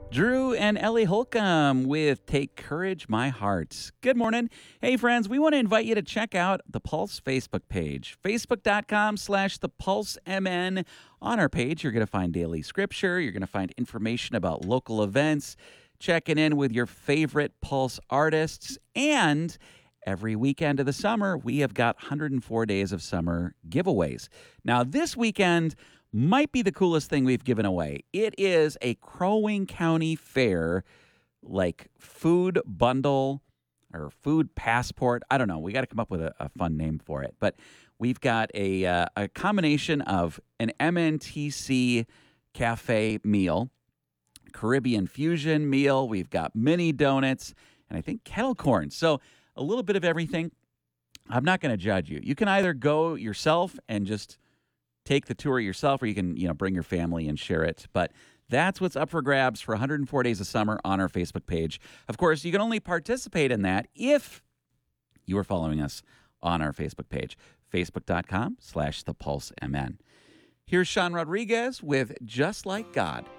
Drew and Ellie Holcomb with Take Courage, My Heart. Good morning. Hey, friends, we want to invite you to check out the Pulse Facebook page, facebook.com/the Pulse MN. On our page, you're going to find daily scripture. You're going to find information about local events, checking in with your favorite Pulse artists, and every weekend of the summer, we have got 104 Days of Summer giveaways. Now, this weekend might be the coolest thing we've given away. It is a Crow Wing County Fair, like food bundle or food passport. I don't know. We got to come up with a fun name for it. But we've got a combination of an MNTC cafe meal, Caribbean fusion meal. We've got mini donuts, and I think kettle corn. So a little bit of everything. I'm not going to judge you. You can either go yourself and just take the tour yourself, or you can, bring your family and share it. But that's what's up for grabs for 104 Days of Summer on our Facebook page. Of course, you can only participate in that if you are following us on our Facebook page, facebook.com/thepulsemn. Here's Sean Rodriguez with Just Like God.